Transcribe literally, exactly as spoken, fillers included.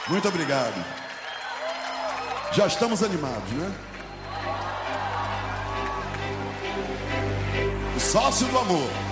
Muito obrigado. Já estamos animados, né? O sócio do amor.